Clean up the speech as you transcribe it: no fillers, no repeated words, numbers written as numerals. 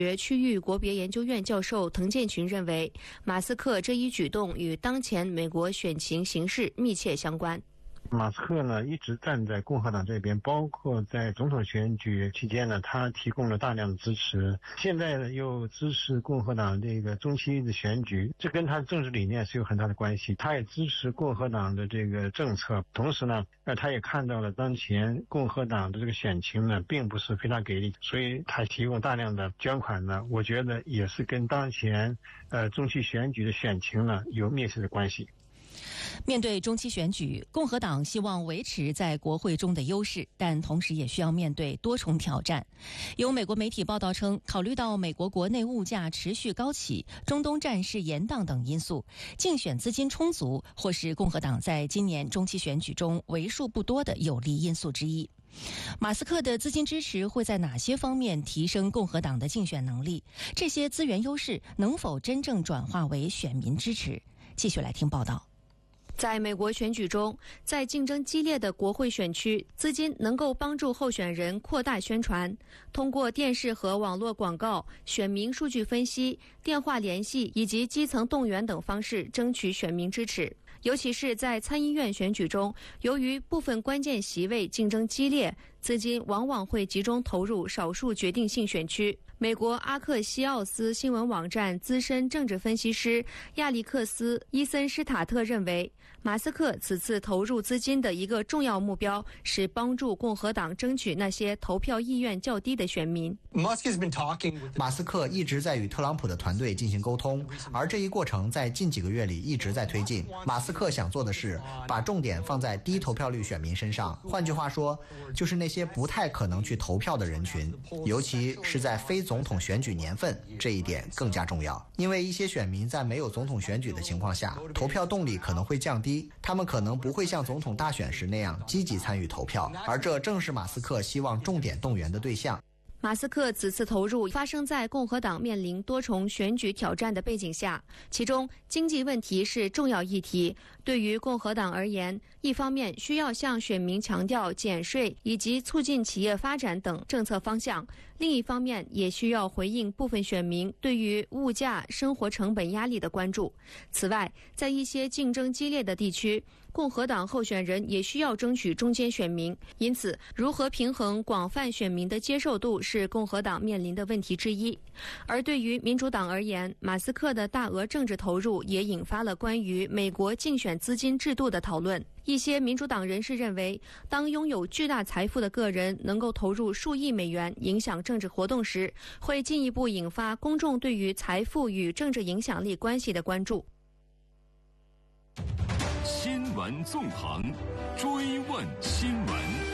区域国别研究院教授滕建群认为，马斯克这一举动与当前美国选情形势密切相关。 马斯克呢一直站在共和党这边，包括在总统选举期间呢，他提供了大量的支持。现在呢又支持共和党这个中期的选举，这跟他的政治理念是有很大的关系。他也支持共和党的这个政策，同时呢，他也看到了当前共和党的这个选情呢，并不是非常给力，所以他提供大量的捐款呢，我觉得也是跟当前中期选举的选情呢有密切的关系。 面对中期选举，共和党希望维持在国会中的优势，但同时也需要面对多重挑战。有美国媒体报道称，考虑到美国国内物价持续高企、中东战事延宕等因素，竞选资金充足或是共和党在今年中期选举中为数不多的有利因素之一。马斯克的资金支持会在哪些方面提升共和党的竞选能力？这些资源优势能否真正转化为选民支持？继续来听报道。 在美国选举中，在竞争激烈的国会选区，资金能够帮助候选人扩大宣传，通过电视和网络广告、选民数据分析、电话联系以及基层动员等方式争取选民支持。尤其是在参议院选举中，由于部分关键席位竞争激烈，资金往往会集中投入少数决定性选区。美国阿克西奥斯新闻网站资深政治分析师亚历克斯·伊森施塔特认为，马斯克此次投入资金的一个重要目标是帮助共和党争取那些投票意愿较低的选民。 马斯克一直在与特朗普的团队进行沟通，而这一过程在近几个月里一直在推进。马斯克想做的是把重点放在低投票率选民身上，换句话说，就是那些不太可能去投票的人群，尤其是在非总统选举年份，这一点更加重要。因为一些选民在没有总统选举的情况下，投票动力可能会降低，他们可能不会像总统大选时那样积极参与投票，而这正是马斯克希望重点动员的对象。 马斯克此次投入发生在共和党面临多重选举挑战的背景下，其中经济问题是重要议题。对于共和党而言，一方面需要向选民强调减税以及促进企业发展等政策方向，另一方面也需要回应部分选民对于物价、生活成本压力的关注。此外，在一些竞争激烈的地区，共和党候选人也需要争取中间选民，因此如何平衡广泛选民的接受度是共和党面临的问题之一。而对于民主党而言，马斯克的大额政治投入也引发了关于美国竞选资金制度的讨论。一些民主党人士认为，当拥有巨大财富的个人能够投入数亿美元影响政治活动时，会进一步引发公众对于财富与政治影响力关系的关注。 新闻纵横，追问新闻。